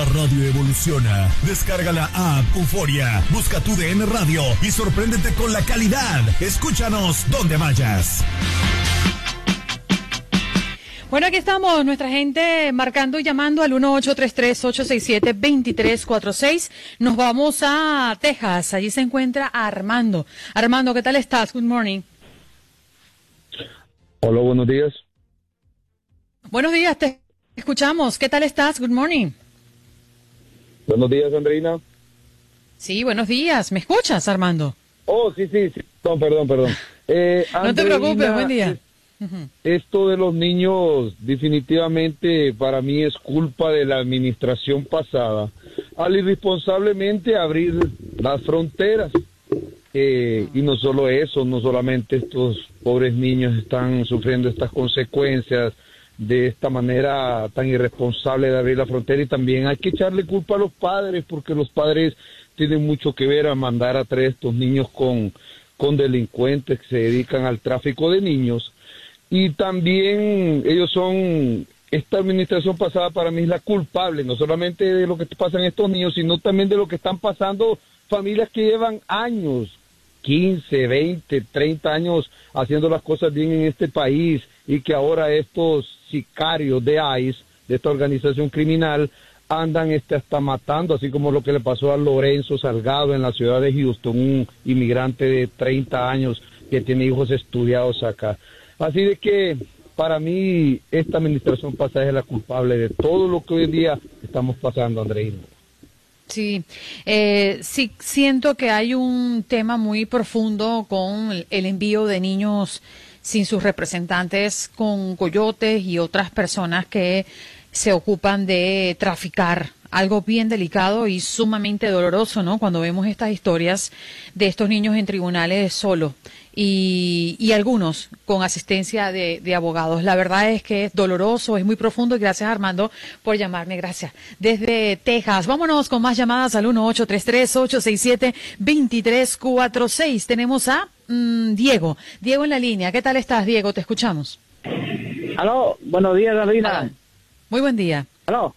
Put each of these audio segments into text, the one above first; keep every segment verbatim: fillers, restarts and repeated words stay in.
La radio evoluciona. Descarga la app Euforia, busca tu D N Radio y sorpréndete con la calidad. Escúchanos donde vayas. Bueno, aquí estamos, nuestra gente marcando y llamando al uno ocho tres tres, ocho seis siete, dos tres cuatro seis. Nos vamos a Texas, allí se encuentra Armando. Armando, ¿qué tal estás? Good morning. Hola, buenos días. Buenos días, te escuchamos. ¿Qué tal estás? Good morning. Buenos días, Andreina. Sí, buenos días. ¿Me escuchas, Armando? Oh, sí, sí, sí. No, perdón, perdón. Eh, no Andreina, te preocupes, buen día. Esto de los niños definitivamente para mí es culpa de la administración pasada al irresponsablemente abrir las fronteras. Eh, y no solo eso, no solamente estos pobres niños están sufriendo estas consecuencias de esta manera tan irresponsable de abrir la frontera, y también hay que echarle culpa a los padres, porque los padres tienen mucho que ver a mandar a traer estos niños con, con delincuentes que se dedican al tráfico de niños. Y también ellos son, esta administración pasada para mí es la culpable, no solamente de lo que pasan estos niños, sino también de lo que están pasando familias que llevan años, quince, veinte, treinta años haciendo las cosas bien en este país, y que ahora estos sicarios de ICE, de esta organización criminal, andan este, hasta matando, así como lo que le pasó a Lorenzo Salgado en la ciudad de Houston, un inmigrante de treinta años que tiene hijos estudiados acá. Así de que para mí esta administración pasada es la culpable de todo lo que hoy en día estamos pasando, Andreina. Sí, eh, sí siento que hay un tema muy profundo con el envío de niños sin sus representantes, con coyotes y otras personas que se ocupan de traficar. Algo bien delicado y sumamente doloroso, ¿no? Cuando vemos estas historias de estos niños en tribunales solos y, y algunos con asistencia de, de abogados. La verdad es que es doloroso, es muy profundo, y gracias, Armando, por llamarme. Gracias. Desde Texas, vámonos con más llamadas al uno ocho tres tres, ocho seis siete, dos tres cuatro seis. Tenemos a mmm, Diego. Diego en la línea. ¿Qué tal estás, Diego? Te escuchamos. Aló, buenos días, Darina. Hola. Muy buen día. Aló.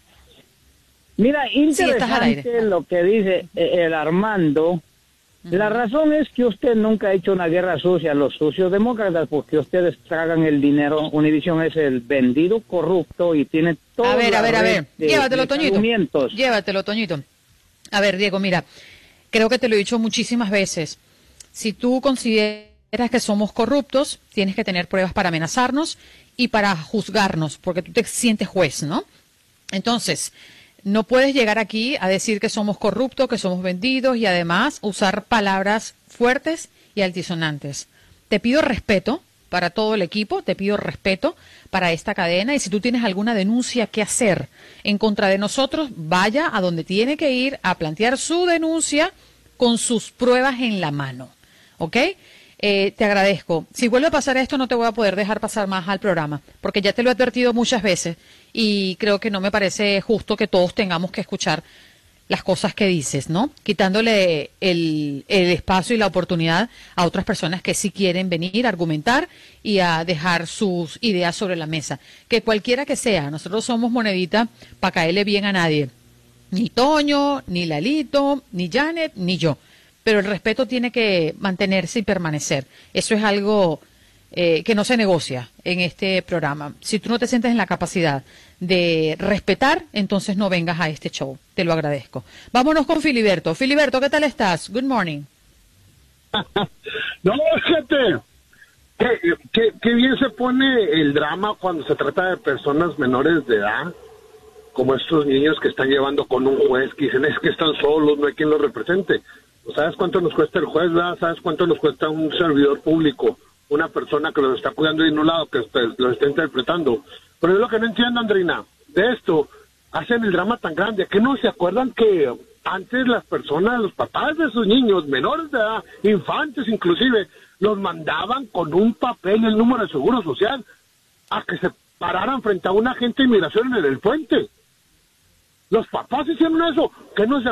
Mira, interesante sí, lo que dice el Armando. Uh-huh. La razón es que usted nunca ha hecho una guerra sucia a los sucios demócratas, porque ustedes tragan el dinero. Univision es el vendido corrupto y tiene todo. A ver, a ver, a ver. De, Llévatelo, de Toñito. Llévatelo, Toñito. A ver, Diego, mira, creo que te lo he dicho muchísimas veces. Si tú consideras que somos corruptos, tienes que tener pruebas para amenazarnos y para juzgarnos, porque tú te sientes juez, ¿no? Entonces, no puedes llegar aquí a decir que somos corruptos, que somos vendidos y además usar palabras fuertes y altisonantes. Te pido respeto para todo el equipo, te pido respeto para esta cadena, y si tú tienes alguna denuncia que hacer en contra de nosotros, vaya a donde tiene que ir a plantear su denuncia con sus pruebas en la mano, ¿ok? Eh, te agradezco. Si vuelve a pasar esto, no te voy a poder dejar pasar más al programa, porque ya te lo he advertido muchas veces y creo que no me parece justo que todos tengamos que escuchar las cosas que dices, ¿no? Quitándole el, el espacio y la oportunidad a otras personas que sí quieren venir a argumentar y a dejar sus ideas sobre la mesa. Que cualquiera que sea, nosotros somos monedita para caerle bien a nadie. Ni Toño, ni Lalito, ni Janet, ni yo. Pero el respeto tiene que mantenerse y permanecer. Eso es algo eh, que no se negocia en este programa. Si tú no te sientes en la capacidad de respetar, entonces no vengas a este show. Te lo agradezco. Vámonos con Filiberto. Filiberto, ¿qué tal estás? Good morning. No, gente, qué, qué, qué bien se pone el drama cuando se trata de personas menores de edad, como estos niños que están llevando con un juez, que dicen es que están solos, no hay quien los represente. ¿Sabes cuánto nos cuesta el juez, verdad? ¿Sabes cuánto nos cuesta un servidor público? Una persona que los está cuidando de un lado, que los está interpretando. Pero yo lo que no entiendo, Andreina, de esto, hacen el drama tan grande, que no se acuerdan que antes las personas, los papás de esos niños, menores de edad, infantes inclusive, los mandaban con un papel, el número de seguro social, a que se pararan frente a un agente de inmigración en el puente. Los papás hicieron eso, que no se